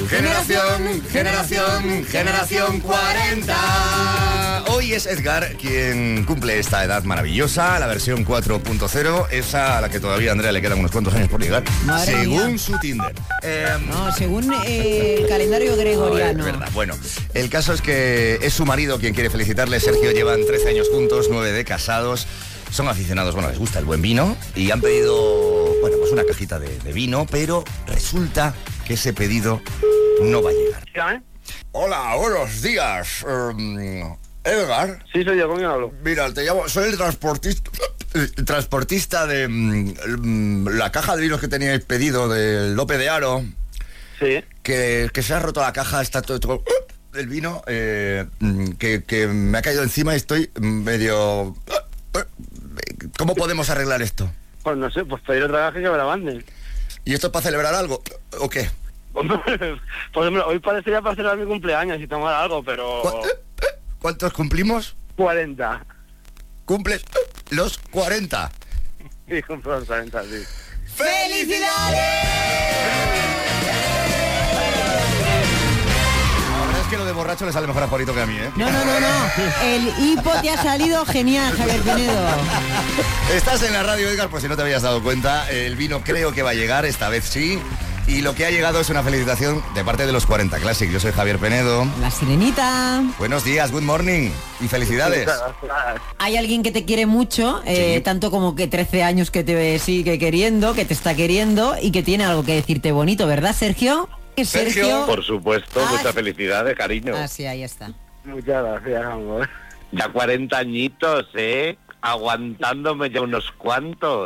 Generación 40. Hoy es Edgar quien cumple esta edad maravillosa, la versión 4.0, esa a la que todavía a Andrea le quedan unos cuantos años por llegar, Madre según mía. su Tinder. No, según el calendario gregoriano. Es verdad. Bueno, el caso es que es su marido quien quiere felicitarle. Sergio, llevan 13 años juntos, 9 de casados. Son aficionados, bueno, les gusta el buen vino y han pedido, bueno, pues una cajita de vino, pero resulta que ese pedido no va a llegar. Dígame. Hola, buenos días. Edgar. Sí, soy yo, ¿con quién hablo? Mira, te llamo, soy el transportista de la caja de vinos que teníais pedido de Lope de Haro. Sí. Que se ha roto la caja, está todo el vino, que me ha caído encima y estoy medio... ¿Cómo podemos arreglar esto? Pues no sé, pues pedir otra caja que me la manden. ¿Y esto es para celebrar algo o qué? Pues hombre, hoy parecería para celebrar mi cumpleaños y tomar algo, pero... ¿Cuántos cumplimos? 40. ¿Cumples los 40? Sí, cumplo los 40, sí. La verdad es que lo de borracho le sale mejor a Juanito que a mí, ¿eh? No. El hipo te ha salido genial, Javier Pinedo. Estás en la radio, Edgar, por si no te habías dado cuenta. El vino creo que va a llegar, esta vez sí. Y lo que ha llegado es una felicitación de parte de los 40 Classic. Yo soy Javier Penedo. La sirenita. Buenos días, good morning y felicidades. Hay alguien que te quiere mucho, Sí. tanto como que 13 años que te sigue queriendo, que te está queriendo y que tiene algo que decirte bonito, ¿verdad, Sergio? Sergio. Por supuesto, Ah, muchas sí. felicidades, cariño. Ah, sí, ahí está. Muchas gracias, amor. Ya 40 añitos, ¿eh? Aguantándome ya unos cuantos.